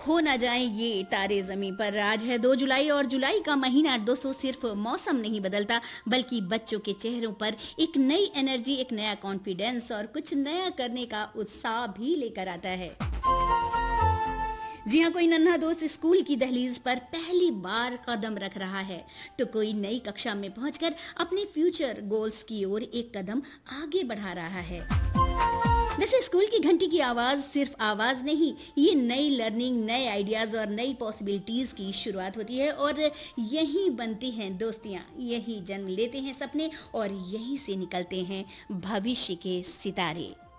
खो ना जाएं ये तारे ज़मीं पर। आज है 2 जुलाई और जुलाई का महीना दोस्तों सिर्फ मौसम नहीं बदलता बल्कि बच्चों के चेहरों पर एक नई एनर्जी, एक नया कॉन्फिडेंस और कुछ नया करने का उत्साह भी लेकर आता है। जी हाँ, कोई नन्हा दोस्त स्कूल की दहलीज पर पहली बार कदम रख रहा है तो कोई नई कक्षा में पहुंचकर अपने फ्यूचर गोल्स की ओर एक कदम आगे बढ़ा रहा है। वैसे स्कूल की घंटी की आवाज सिर्फ आवाज नहीं, ये नई लर्निंग, नए आइडियाज और नई पॉसिबिलिटीज की शुरुआत होती है और यहीं बनती हैं दोस्तियां, यहीं जन्म लेते हैं सपने और यहीं से निकलते हैं भविष्य के सितारे।